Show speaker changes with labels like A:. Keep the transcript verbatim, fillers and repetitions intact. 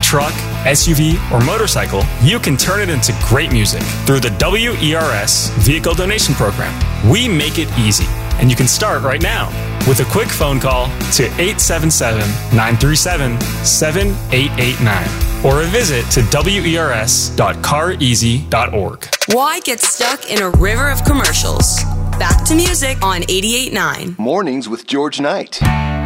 A: truck, S U V, or motorcycle, you can turn it into great music through the W E R S Vehicle Donation Program. We make it easy, and you can start right now with a quick phone call to eight seven seven, nine three seven, seven eight eight nine or a visit to W E R S dot car easy dot org.
B: Why get stuck in a river of commercials? Back to music on eighty-eight point nine.
C: Mornings with George Knight.